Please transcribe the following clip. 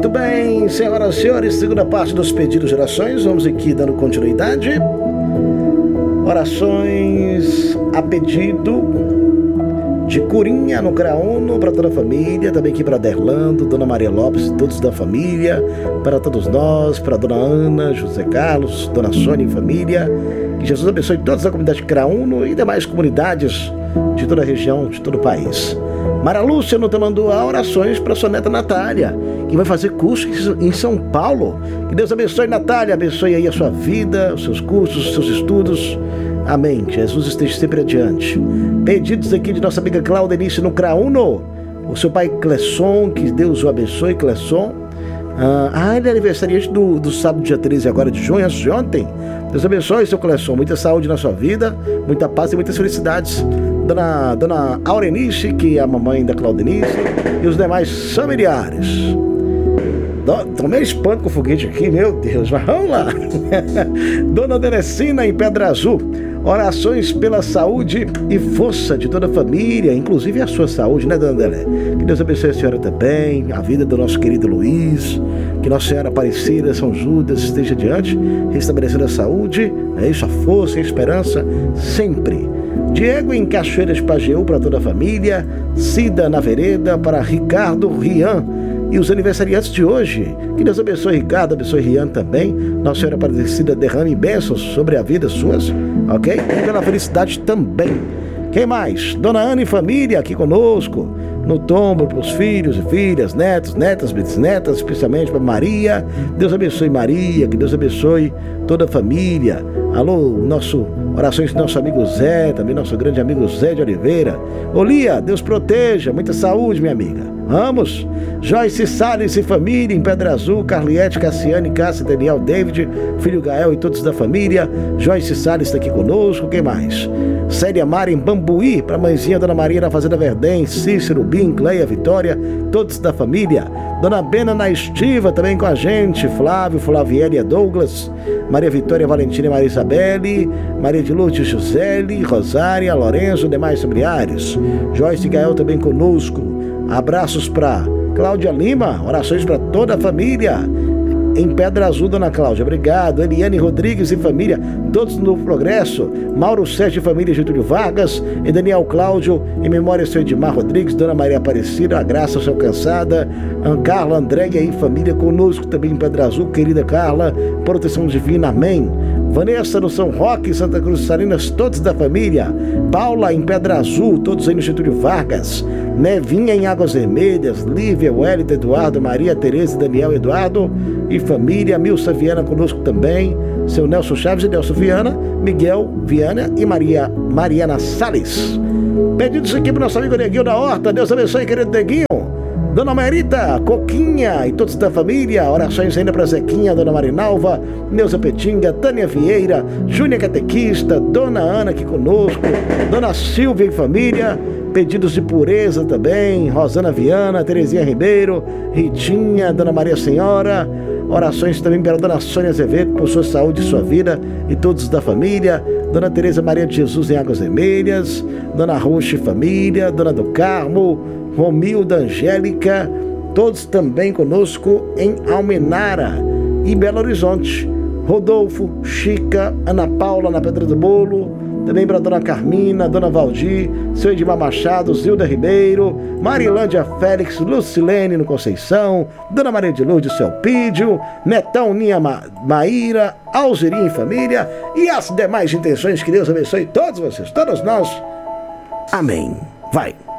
Muito bem, senhoras e senhores, segunda parte dos pedidos de orações. Vamos aqui dando continuidade. Orações a pedido de curinha no CRA-UNO para toda a família, também aqui para Derlando, Dona Maria Lopes, todos da família, para todos nós, para Dona Ana, José Carlos, Dona Sônia e família. Que Jesus abençoe toda a comunidade CRA-UNO e demais comunidades de toda a região, de todo o país. Mara Lúcia nos mandou orações para sua neta Natália, que vai fazer curso em São Paulo. Que Deus abençoe, Natália, abençoe aí a sua vida, os seus cursos, os seus estudos. Amém. Jesus esteja sempre adiante. Pedidos aqui de nossa amiga Claudenice no CRA-UNO. O seu pai Clesson, que Deus o abençoe, Clesson. Ele é aniversariante do sábado, dia 13 agora de junho, antes de ontem. Deus abençoe, seu Clesson. Muita saúde na sua vida, muita paz e muitas felicidades. Dona Aurenice, que é a mamãe da Claudenice, e os demais familiares. Tomei espanto com o foguete aqui, meu Deus, mas vamos lá. Dona Teresina em Pedra Azul, orações pela saúde e força de toda a família, inclusive a sua saúde, né, Dona Delé? Que Deus abençoe a senhora também, a vida do nosso querido Luiz, que Nossa Senhora Aparecida, São Judas esteja diante, restabelecendo a saúde, é isso, a força e a esperança sempre. Diego em Cachoeira de Pajeú para toda a família, Cida na Vereda para Ricardo Rian e os aniversariantes de hoje. Que Deus abençoe Ricardo, abençoe Rian também. Nossa Senhora Aparecida derrame bênçãos sobre a vida suas, ok? E pela felicidade também. Quem mais? Dona Ana e família aqui conosco, no tombo para os filhos e filhas, netos, netas, bisnetas, especialmente para Maria. Deus abençoe Maria, que Deus abençoe toda a família. Alô, orações do nosso amigo Zé, também nosso grande amigo Zé de Oliveira. Olia, Deus proteja, muita saúde, minha amiga. Vamos. Joyce Salles e família em Pedra Azul, Carliette, Cassiane, Cássia, Daniel, David, filho Gael e todos da família. Joyce Salles está aqui conosco, quem mais? Célia Mara em Bambuí, para a mãezinha Dona Maria na Fazenda Verdém, Cícero, Bim, Cleia, Vitória, todos da família. Dona Bena na Estiva também com a gente, Flávio, Flaviélia, Douglas, Maria Vitória, Valentina e Maria Isabelle, Maria de Lourdes, Gisele, Rosária, Lorenzo, demais familiares. Joyce e Gael também conosco. Abraços para Cláudia Lima, orações para toda a família em Pedra Azul, Dona Cláudia, obrigado. Eliane Rodrigues e família, todos no Progresso. Mauro Sérgio e família, Getúlio Vargas e Daniel Cláudio, em memória ao seu Edmar Rodrigues, Dona Maria Aparecida, a graça ao seu cansada. Carla Andréia e família conosco também em Pedra Azul, querida Carla, proteção divina, amém. Vanessa no São Roque, Santa Cruz de Salinas, todos da família. Paula em Pedra Azul, todos aí no Getúlio Vargas. Nevinha em Águas Vermelhas, Lívia, Wellington, Eduardo, Maria, Tereza, Daniel, Eduardo e família. Milsa Viana conosco também. Seu Nelson Chaves e Nelson Viana, Miguel Viana e Mariana Salles. Pedidos aqui pro nosso amigo Neguinho da Horta. Deus abençoe, querido Neguinho. Dona Merita, Coquinha e todos da família. Orações ainda para Zequinha, Dona Marinalva, Neuza Petinga, Tânia Vieira, Júnia Catequista, Dona Ana aqui conosco, Dona Silvia e família. Pedidos de pureza também, Rosana Viana, Terezinha Ribeiro, Ritinha, Dona Maria Senhora. Orações também para Dona Sônia Azevedo, por sua saúde e sua vida, e todos da família. Dona Tereza Maria de Jesus em Águas Vermelhas, Dona Rocha e família, Dona do Carmo, Romilda, Angélica, todos também conosco em Almenara e Belo Horizonte. Rodolfo, Chica, Ana Paula na Pedra do Bolo, também para Dona Carmina, Dona Valdir, seu Edmar Machado, Zilda Ribeiro, Marilândia Félix, Lucilene no Conceição, Dona Maria de Lourdes, seu Pídio, Netão, Ninha Maíra, Alzirinha e família e as demais intenções. Que Deus abençoe todos vocês, todos nós. Amém. Vai.